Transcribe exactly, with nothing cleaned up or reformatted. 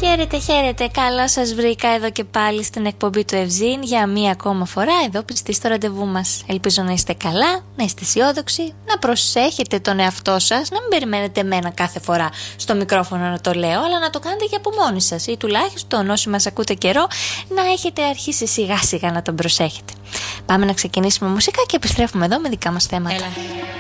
Χαίρετε, χαίρετε. Καλώς σας βρήκα εδώ και πάλι στην εκπομπή του Ευζήν για μία ακόμα φορά εδώ πιστή στο ραντεβού μας. Ελπίζω να είστε καλά, να είστε αισιόδοξοι, να προσέχετε τον εαυτό σας, να μην περιμένετε εμένα κάθε φορά στο μικρόφωνο να το λέω, αλλά να το κάνετε και από μόνοι σας ή τουλάχιστον όσοι μας ακούτε καιρό να έχετε αρχίσει σιγά σιγά να τον προσέχετε. Πάμε να ξεκινήσουμε μουσικά και επιστρέφουμε εδώ με δικά μας θέματα. Έλα.